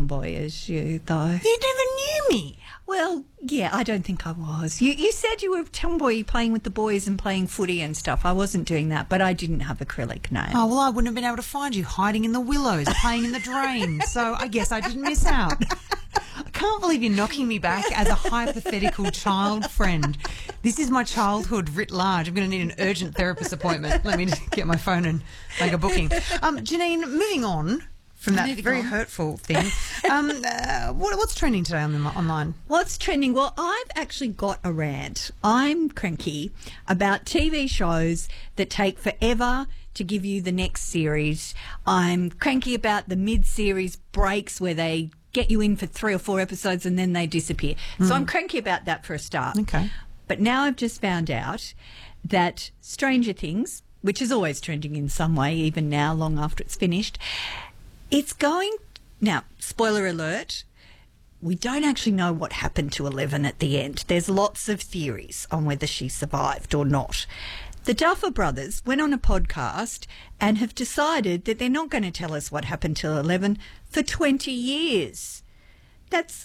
tomboy as you, though. You never knew me. Well, yeah, I don't think I was. You said you were a tomboy playing with the boys and playing footy and stuff. I wasn't doing that, but I didn't have acrylic nails. Oh, well, I wouldn't have been able to find you hiding in the willows, playing in the drain. So I guess I didn't miss out. I can't believe you're knocking me back as a hypothetical child friend. This is my childhood writ large. I'm going to need an urgent therapist appointment. Let me just get my phone and make a booking. Janine, moving on from that very hurtful thing, what's trending today online? What's trending? Well, I've actually got a rant. I'm cranky about TV shows that take forever to give you the next series. I'm cranky about the mid-series breaks where they get you in for 3 or 4 episodes and then they disappear. So I'm cranky about that for a start. Okay. But now I've just found out that Stranger Things, which is always trending in some way, even now, long after it's finished, it's going... Now, spoiler alert, we don't actually know what happened to Eleven at the end. There's lots of theories on whether she survived or not. The Duffer Brothers went on a podcast and have decided that they're not going to tell us what happened to Eleven for 20 years. That's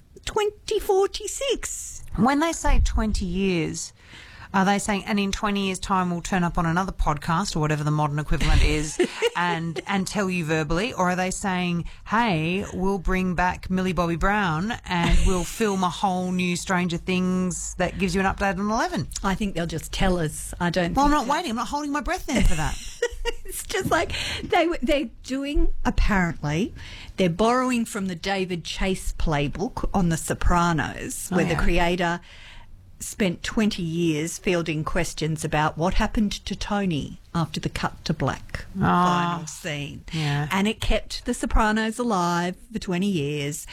2046. When they say 20 years, are they saying, and in 20 years' time we'll turn up on another podcast or whatever the modern equivalent is and tell you verbally? Or are they saying, hey, we'll bring back Millie Bobby Brown and we'll film a whole new Stranger Things that gives you an update on 11? I think they'll just tell us. I don't Well, I'm think not waiting. I'm not holding my breath then for that. It's just like they're doing, apparently, they're borrowing from the David Chase playbook on The Sopranos, where the creator spent 20 years fielding questions about what happened to Tony after the cut to black final scene. Yeah. And it kept The Sopranos alive for 20 years.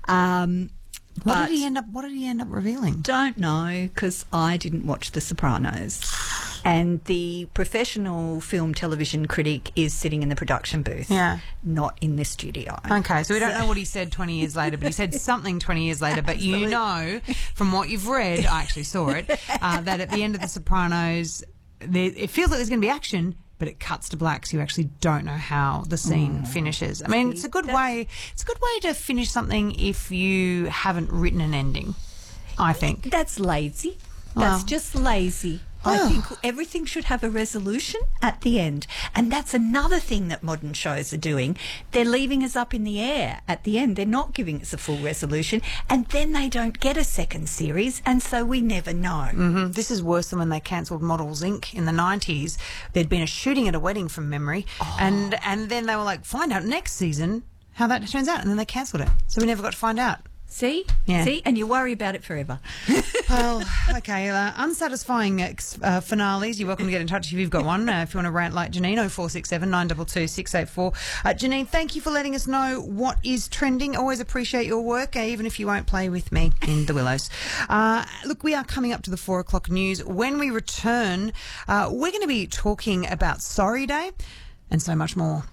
What did he end up revealing? Don't know, because I didn't watch The Sopranos. And the professional film television critic is sitting in the production booth, not in the studio. Okay, so we don't know what he said 20 years later, but he said something 20 years later. But you know, from what you've read, I actually saw it, that at the end of The Sopranos, it feels like there's going to be action, but it cuts to black, so you actually don't know how the scene finishes. I mean, it's a good way. It's a good way to finish something if you haven't written an ending, I think. That's lazy. That's just lazy. I think everything should have a resolution at the end. And that's another thing that modern shows are doing. They're leaving us up in the air at the end. They're not giving us a full resolution. And then they don't get a second series, and so we never know. Mm-hmm. This is worse than when they cancelled Models Inc. in the 90s. There'd been a shooting at a wedding from memory. And then they were like, find out next season how that turns out. And then they cancelled it. So we never got to find out. See? See? And you worry about it forever. Well, okay. Unsatisfying finales. You're welcome to get in touch if you've got one. If you want to rant like Janine, 0467 922 684. Janine, thank you for letting us know what is trending. Always appreciate your work, even if you won't play with me in the Willows. Look, we are coming up to the 4 o'clock news. When we return, we're going to be talking about Sorry Day and so much more.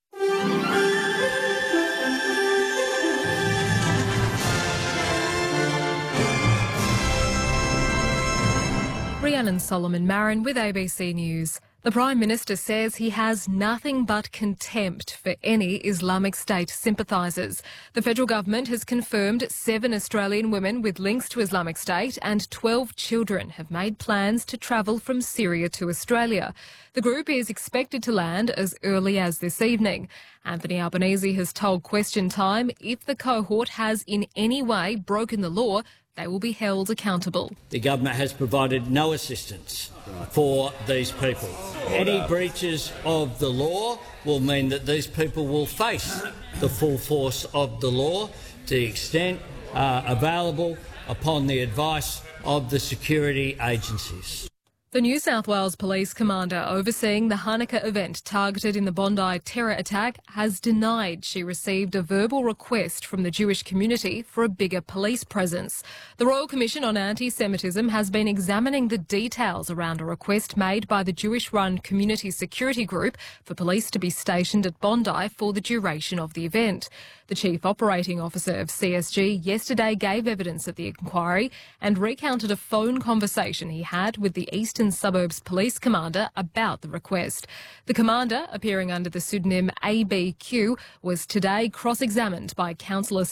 Rhiannon Solomon Marin with ABC News. The Prime Minister says he has nothing but contempt for any Islamic State sympathisers. The federal government has confirmed 7 Australian women with links to Islamic State and 12 children have made plans to travel from Syria to Australia. The group is expected to land as early as this evening. Anthony Albanese has told Question Time if the cohort has in any way broken the law, they will be held accountable. The government has provided no assistance for these people. Any breaches of the law will mean that these people will face the full force of the law to the extent available upon the advice of the security agencies. The New South Wales Police Commander overseeing the Hanukkah event targeted in the Bondi terror attack has denied she received a verbal request from the Jewish community for a bigger police presence. The Royal Commission on Anti-Semitism has been examining the details around a request made by the Jewish-run Community Security Group for police to be stationed at Bondi for the duration of the event. The Chief Operating Officer of CSG yesterday gave evidence at the inquiry and recounted a phone conversation he had with the Eastern Suburbs Police Commander about the request. The commander, appearing under the pseudonym ABQ, was today cross-examined by Councillor